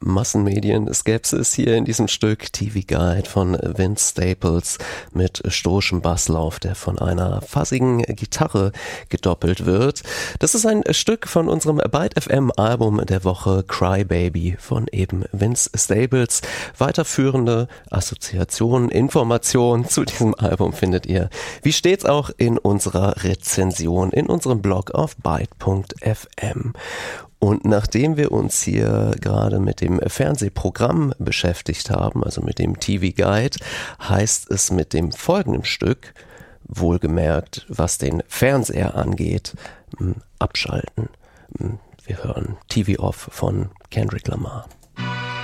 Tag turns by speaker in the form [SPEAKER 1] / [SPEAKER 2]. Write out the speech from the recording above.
[SPEAKER 1] Massenmedien gäbe es hier in diesem Stück TV Guide von Vince Staples mit stoischem Basslauf, der von einer fuzzigen Gitarre gedoppelt wird. Das ist ein Stück von unserem Byte FM Album der Woche Cry Baby von eben Vince Staples. Weiterführende Assoziationen, Informationen zu diesem Album findet ihr, wie stets auch in unserer Rezension, in unserem Blog auf byte.fm. Und nachdem wir uns hier gerade mit dem Fernsehprogramm beschäftigt haben, also mit dem TV Guide, heißt es mit dem folgenden Stück, wohlgemerkt, was den Fernseher angeht, abschalten. Wir hören TV Off von Kendrick Lamar.